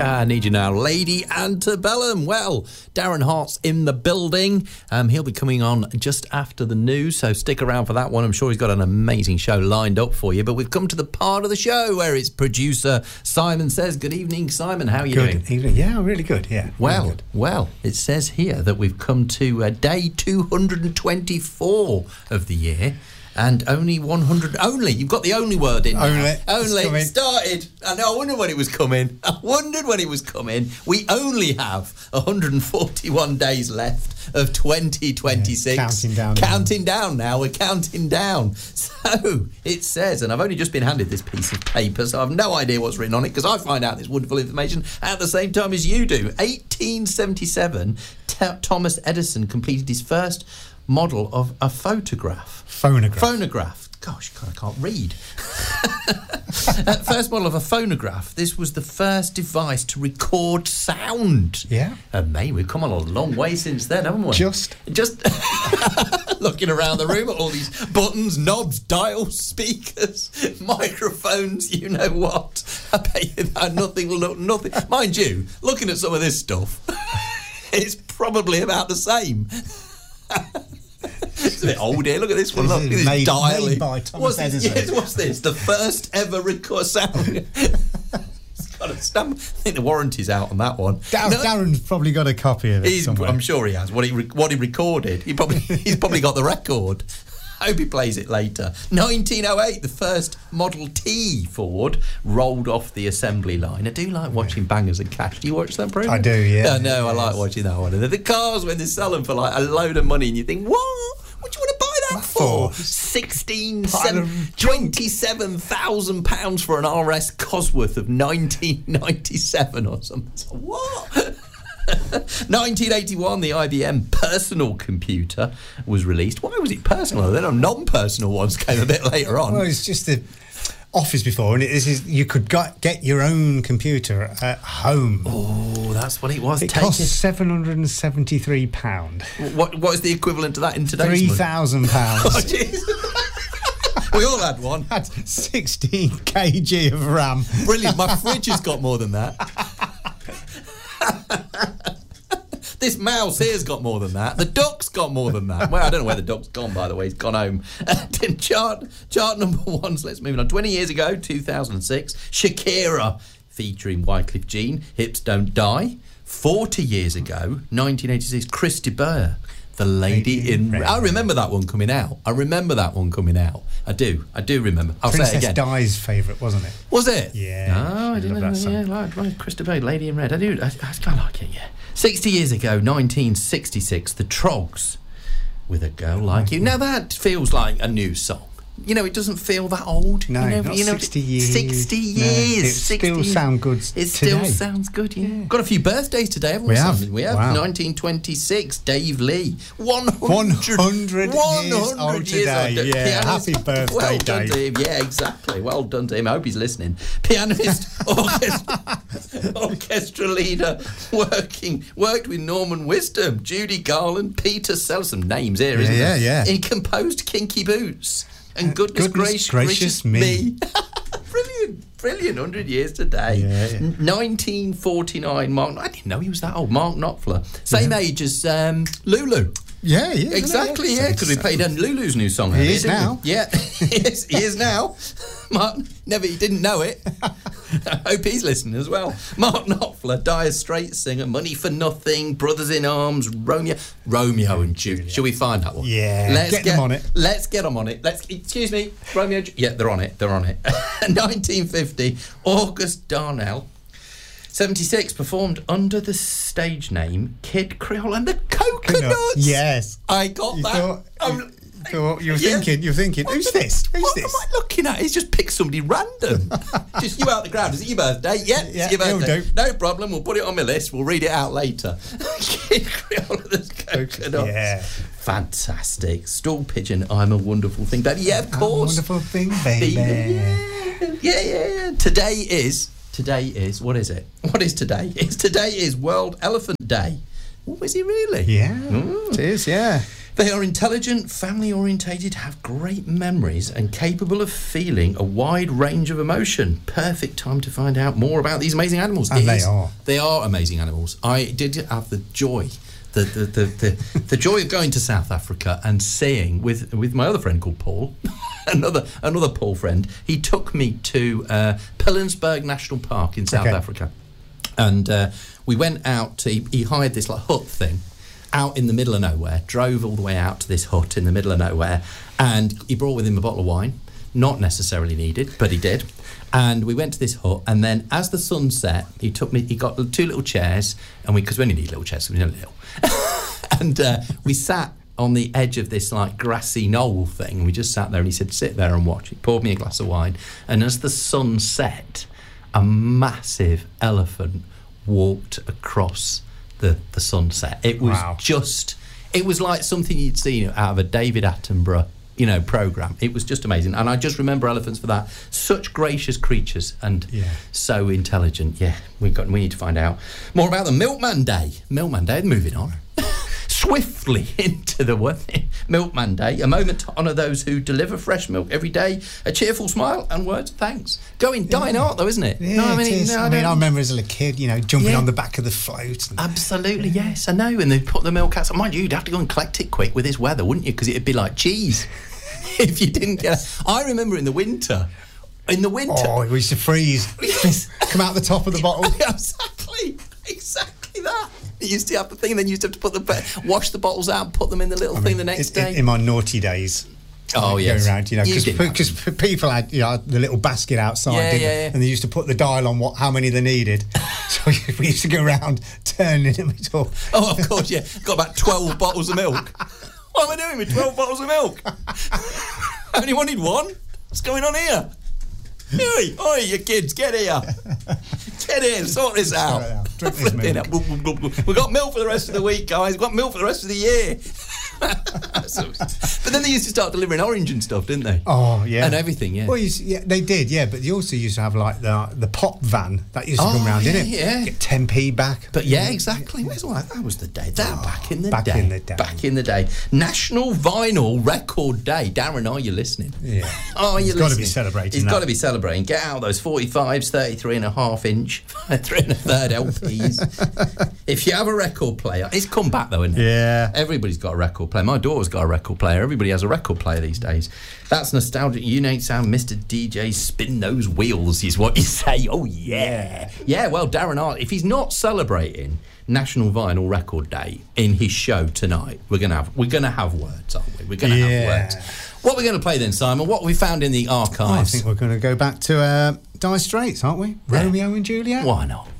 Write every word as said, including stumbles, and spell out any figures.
I need you now, Lady Antebellum. Well, Darren Hart's in the building. Um, he'll be coming on just after the news, so stick around for that one. I'm sure he's got an amazing show lined up for you. But we've come to the part of the show where it's producer Simon Says. Good evening, Simon. How are you good doing? Good evening. Yeah, really good. Yeah. Well, really good. well, it says here that we've come to uh, day two hundred twenty-four of the year. And only one hundred... Only. You've got the only word in there. Only. Only. Started. I know. I wondered when it was coming. I wondered when it was coming. We only have one hundred forty-one days left of twenty twenty-six. Yeah, counting down. Counting now. down now. We're counting down. So it says, and I've only just been handed this piece of paper, so I've no idea what's written on it, because I find out this wonderful information at the same time as you do. eighteen seventy-seven, T- Thomas Edison completed his first model of a photograph. Phonograph. Phonograph. Gosh, God, I can't read. uh, first model of a phonograph. This was the first device to record sound. Yeah. And mate, we've come on a long way since then, haven't we? Just. Just looking around the room at all these buttons, knobs, dials, speakers, microphones, you know what. I bet you that nothing will look nothing. Mind you, looking at some of this stuff, it's probably about the same. It's a bit old here. Look at this one. Look, look at this made, dial. Made by Thomas what's Edison. This? Yes, what's this? The first ever record sound. It's got a stamp. I think the warranty's out on that one. Dar- no, Darren's probably got a copy of it he's, somewhere. I'm sure he has. What he re- what he recorded. He probably he's probably got the record. I hope he plays it later. nineteen oh eight, the first Model T Ford rolled off the assembly line. I do like watching Bangers and Cash. Do you watch that program? I do, yeah. I know, I yes. like watching that one. And the cars, when they sell them for like a load of money, and you think, what? What do you want to buy that What for? for? Sixteen, Pile twenty-seven thousand pounds for an R S Cosworth of nineteen ninety-seven or something. So what? nineteen eighty-one, the I B M personal computer was released. Why was it personal? Then non-personal ones came a bit later on. Well, it's just the office before, and it, this is you could got, get your own computer at home. Oh, that's what it was. It Take cost it. seven hundred and seventy-three pounds. What What is the equivalent to that in today's Three money? thousand Oh, pounds. jeez. We all had one. Had sixteen kilograms of RAM. Brilliant. My fridge has got more than that. This mouse here's got more than that. The duck's got more than that. Well, I don't know where the duck's gone, by the way. He's gone home. In chart, chart number one, so let's move on. twenty years ago, two thousand six, Shakira, featuring Wycliffe Jean, Hips Don't Die. forty years ago, nineteen eighty-six, Christy Burr, The Lady, Lady in Red. I remember that one coming out. I remember that one coming out. I do. I do remember. I'll Princess say it again. Di's favourite, wasn't it? Was it? Yeah. Oh, I didn't know that. Yeah, like, right, Christy Burr, Lady in Red. I do. I, I kind of like it, yeah. sixty years ago, nineteen sixty-six, The Trogs, With a Girl Like You. Now that feels like a new song. You know, it doesn't feel that old. No, you know, not you know, sixty years. sixty years. No, it sixty still sounds good It today. still sounds good, yeah. Yeah. Got a few birthdays today, haven't we? We have. Simon? We have. Wow. nineteen twenty-six, Dave Lee. one hundred, one hundred years old today. old. Yeah, Pianist. happy birthday, Well done Dave. to him. Yeah, exactly. Well done to him. I hope he's listening. Pianist, orchestra, orchestra leader, working, worked with Norman Wisdom, Judy Garland, Peter Sellers. Some names here, isn't Yeah, there? yeah, yeah. He composed Kinky Boots. And goodness, Goodness gracious, gracious me. me. Brilliant, brilliant. one hundred years today. Yeah, yeah. N- nineteen forty-nine, Mark... I didn't know he was that old. Mark Knopfler. Same Yeah. age as um, Lulu. Yeah, yeah. Exactly, yeah, because we played um, Lulu's new song. He earlier, is didn't we? now. Yeah, he is, he is now. Mark, never, he didn't know it. I hope he's listening as well. Mark Knopfler, Dire Straits singer, Money for Nothing, Brothers in Arms, Romeo, Romeo and Juliet. Shall we find that one? Yeah, let's get them on it. Let's get them on it. Let's. Excuse me, Romeo. and Ju- Yeah, they're on it. They're on it. nineteen fifty, August Darnell. seventy-six, performed under the stage name Kid Creole and the Coconuts. Yes. I got You that. thought, I'm- you, thought, you were Yeah. thinking, you're thinking, who's this? Who's what this? am I looking at? He's just picked somebody random. Just you out the crowd. Is it your birthday? Yeah, Yeah, it's your it'll birthday. do. No problem. We'll put it on my list. We'll read it out later. Kid Creole and the Coconuts. Yeah. Fantastic. Stool pigeon. I'm a wonderful thing, baby. Yeah, of course. Wonderful thing, baby. Yeah, yeah, yeah, yeah. Today is. Today is. What is it? What is today? It's today is World Elephant Day. Oh, is it really? Yeah, Mm. it is, yeah. They are intelligent, family-orientated, have great memories and capable of feeling a wide range of emotion. Perfect time to find out more about these amazing animals. And It they is- are. They are amazing animals. I did have the joy, the the, the, the, the joy of going to South Africa and seeing, with, with my other friend called Paul, another another Paul friend, he took me to uh, Pilanesberg National Park in South Okay. Africa. And uh, we went out, to, he, he hired this like hut thing, out in the middle of nowhere, drove all the way out to this hut in the middle of nowhere, and he brought with him a bottle of wine, not necessarily needed, but he did. And we went to this hut, and then as the sun set, he took me, he got two little chairs, and we, because we only need little chairs, so we only little. and uh, we sat on the edge of this like grassy knoll thing, and we just sat there, and he said, sit there and watch. He poured me a glass of wine, and as the sun set, a massive elephant walked across the, the sunset. It was Wow. just, it was like something you'd seen out of a David Attenborough, you know, programme. It was just amazing. And I just remember elephants for that. Such gracious creatures and Yeah. so intelligent. Yeah, we got. We need to find out more about them. Milkman Day. Milkman Day, moving on. Swiftly into the one. Milkman Day, a moment to honour those who deliver fresh milk every day, a cheerful smile and words of thanks. Going dying art though, isn't it? Yeah, No, it is. no, I mean, don't- I remember as a little kid, you know, jumping Yeah. on the back of the float. And, Absolutely, yes, I know. And they put the milk out. Mind you, you'd have to go and collect it quick with this weather, wouldn't you? Because it'd be like cheese if you didn't get it. I remember in the winter. In the winter. oh, we used to freeze. Yes. Come out the top of the bottle. exactly, exactly that. You used to have the thing, and then you used to have to put the wash the bottles out, and put them in the little I thing mean, the next in, day. in my naughty days. Oh, going yes. around, you know, You because didn't have because people had, you know, the little basket outside, Yeah, didn't yeah, they? yeah. And they used to put the dial on what how many they needed. So we used to go around turning them it up. Oh, of course, yeah. Got about twelve bottles of milk. What am I doing with twelve bottles of milk? I only wanted one. What's going on here? Oi, oi, you kids, get here. Get in, sort this out. Sort it out. Drink this Flipping milk. out. We've got milk for the rest of the week, guys. We've got milk for the rest of the year. So- but then they used to start delivering orange and stuff, didn't they? Oh yeah, And everything, yeah. Well, you, s- yeah, they did, yeah. But they also used to have like the the pop van that used to Oh, come round, yeah, didn't it? yeah. Get ten p back. But yeah, exactly. Where's all that? That was the day. That Oh, back in the back day. in the day. Back in the day. National Vinyl Record Day. Darren, are you listening? Yeah. Are you He's listening? gotta be celebrating He's that. got to be celebrating. Get out those forty-fives, thirty-three and a half inch, three and a third L Ps. If you have a record player, it's come back though, isn't it? Yeah. Everybody's got a record player. My daughter's got a record player. Everybody has a record player these days. That's nostalgic. Unique sound, Mister D J, spin those wheels is what you say. Oh yeah, yeah. Well, Darren Hart, if he's not celebrating National Vinyl Record Day in his show tonight, we're gonna have we're gonna have words, aren't we? We're gonna Yeah. have words. What are we going to play then, Simon? What have we found in the Oh, I archives? think we're going to go back to uh, Dire Straits, aren't we? Yeah. Romeo and Juliet. Why not?